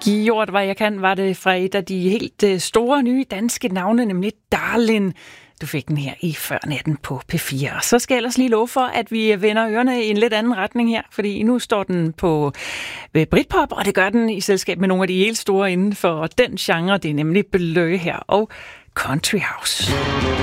gjort, hvad jeg kan, var det fra et af de helt store nye danske navne, nemlig Darlin. Du fik den her i Før Natten på P4. Så skal jeg ellers lige love for, at vi vender ørerne i en lidt anden retning her, fordi nu står den på Britpop, og det gør den i selskab med nogle af de helt store inden for den genre. Det er nemlig Blø her og Country House.